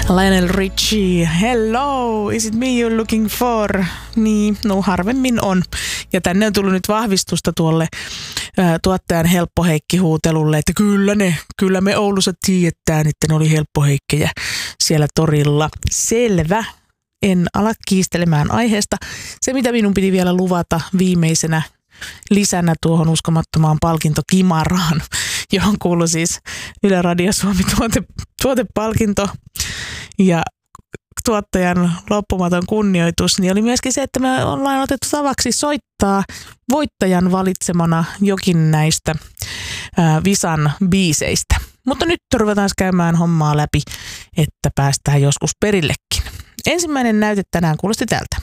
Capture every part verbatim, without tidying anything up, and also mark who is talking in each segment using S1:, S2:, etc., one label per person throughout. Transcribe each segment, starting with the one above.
S1: Lionel Richie, hello, is it me you're looking for? Niin, no harvemmin on. Ja tänne on tullut nyt vahvistusta tuolle ää, tuottajan helppoheikki-huutelulle, että kyllä ne, kyllä me Oulussa tiedetään, että ne oli helppoheikkejä siellä torilla. Selvä, en ala kiistelemään aiheesta. Se, mitä minun piti vielä luvata viimeisenä lisänä tuohon uskomattomaan palkintokimaraan, johon kuului siis Yle Radio Suomi tuote, tuotepalkinto ja tuottajan loppumaton kunnioitus, niin oli myöskin se, että me ollaan otettu tavaksi soittaa voittajan valitsemana jokin näistä ää, Visan biiseistä. Mutta nyt ruvetaan käymään hommaa läpi, että päästään joskus perillekin. Ensimmäinen näyte tänään kuulosti tältä.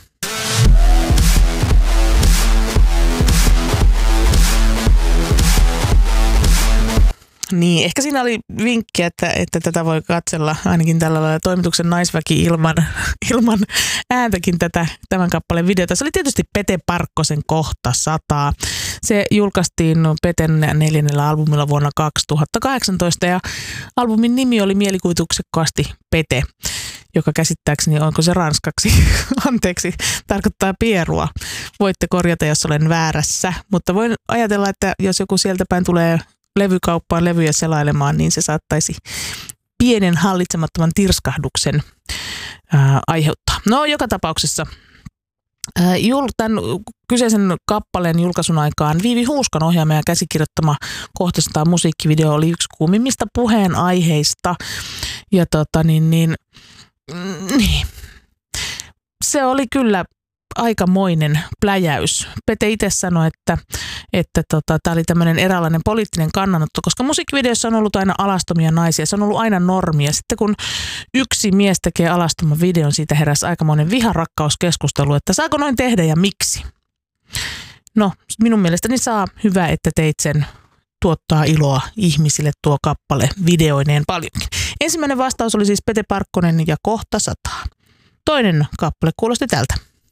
S1: Niin, ehkä siinä oli vinkki, että, että tätä voi katsella ainakin tällä lailla toimituksen naisväki ilman, ilman ääntäkin tätä, tämän kappaleen videota. Se oli tietysti Pete Parkkosen Kohta sataa. Se julkaistiin Peten neljännellä albumilla vuonna kaksituhattakahdeksantoista ja albumin nimi oli mielikuvituksekkaasti Pete, joka käsittääkseni, onko se ranskaksi, anteeksi, tarkoittaa pierua. Voitte korjata, jos olen väärässä, mutta voin ajatella, että jos joku sieltä päin tulee levykauppaan levyjä selailemaan, niin se saattaisi pienen hallitsemattoman tirskahduksen ää, aiheuttaa. No, joka tapauksessa ää, jul, tämän kyseisen kappaleen julkaisun aikaan Viivi Huuskan ohjaama ja käsikirjoittama Kohta sataa musiikkivideo oli yksi kuumimmista puheenaiheista. Ja tota niin, niin, niin. Se oli kyllä aikamoinen pläjäys. Pete itse sanoi, että että tota, tämä oli tämmöinen eräänlainen poliittinen kannanotto, koska musiikkivideossa on ollut aina alastomia naisia, se on ollut aina normia. Sitten kun yksi mies tekee alastoman videon, siitä heräsi aikamoinen viharakkauskeskustelu, että saako noin tehdä ja miksi? No, minun mielestäni saa, hyvä, että teit sen, tuottaa iloa ihmisille tuo kappale videoineen paljonkin. Ensimmäinen vastaus oli siis Pete Parkkonen ja Kohta sataa. Toinen kappale kuulosti tältä.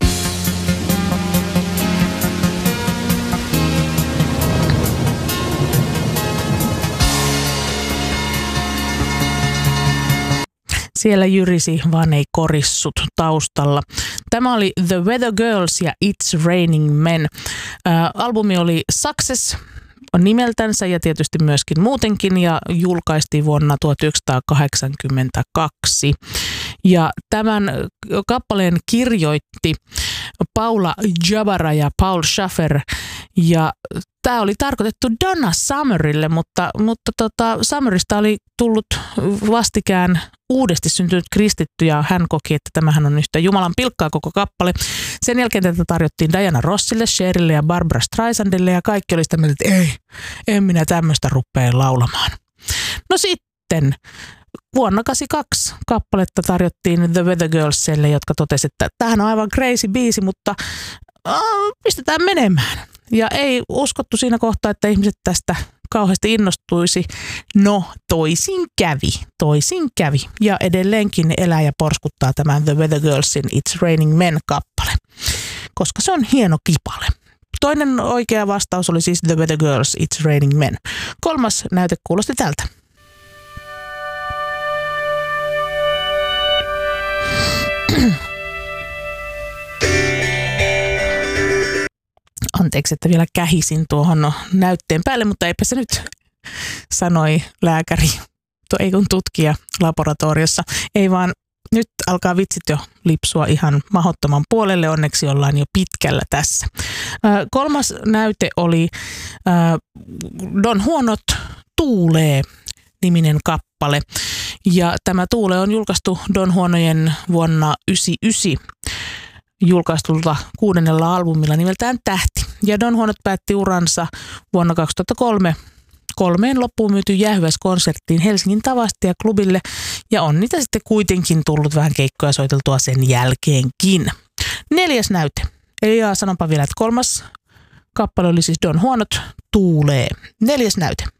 S1: Siellä jyrisi, vaan ei korissut taustalla. Tämä oli The Weather Girls ja It's Raining Men. Ä, albumi oli Success on nimeltänsä ja tietysti myöskin muutenkin ja julkaistiin vuonna tuhatyhdeksänsataakahdeksankymmentäkaksi. Ja tämän kappaleen kirjoitti Paula Jabara ja Paul Schaffer ja tämä oli tarkoitettu Donna Summerille, mutta, mutta tota, Summerista oli tullut vastikään uudesti syntynyt kristitty ja hän koki, että tämähän on yhtä Jumalan pilkkaa koko kappale. Sen jälkeen tätä tarjottiin Diana Rossille, Cherille ja Barbara Streisandille ja kaikki oli sitä mieltä, että ei, en minä tämmöistä rupea laulamaan. No sitten vuonna kahdeksankymmentäkaksi kappaletta tarjottiin The Weather Girlsille, jotka totesivat, että tämähän on aivan crazy biisi, mutta äh, pistetään menemään. Ja ei uskottu siinä kohtaa, että ihmiset tästä kauheasti innostuisi. No, toisin kävi, toisin kävi. Ja edelleenkin elää ja porskuttaa tämän The Weather Girlsin It's Raining Men -kappale, koska se on hieno kipale. Toinen oikea vastaus oli siis The Weather Girls It's Raining Men. Kolmas näyte kuulosti tältä. Anteeksi, että vielä kähisin tuohon näytteen päälle, mutta eipä se nyt, sanoi lääkäri, ei kun tutkija laboratoriossa. Ei vaan, nyt alkaa vitsit jo lipsua ihan mahdottoman puolelle, onneksi ollaan jo pitkällä tässä. Kolmas näyte oli Don Huonot Tuulee -niminen kappale. Ja tämä Tuule on julkaistu Don Huonojen vuonna yhdeksänkymmentäyhdeksän. Julkaistulta kuudennella albumilla nimeltään Tähti. Ja Don Huonot päätti uransa vuonna kaksituhattakolme kolmeen loppuun myyty jäähyväiskonserttiin Helsingin Tavastia-klubille ja on niitä sitten kuitenkin tullut vähän keikkoja soiteltua sen jälkeenkin. Neljäs näyte. Eli ja sanonpa vielä, että kolmas kappale oli siis Don Huonot Tuulee. Neljäs näyte.